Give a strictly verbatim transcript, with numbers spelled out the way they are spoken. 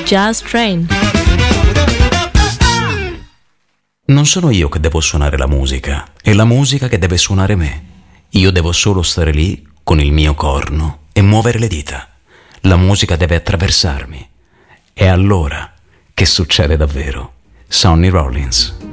Jazz Train. Non sono io che devo suonare la musica, è la musica che deve suonare me. Io devo solo stare lì con il mio corno e muovere le dita. La musica deve attraversarmi. È allora che succede davvero. Sonny Rollins.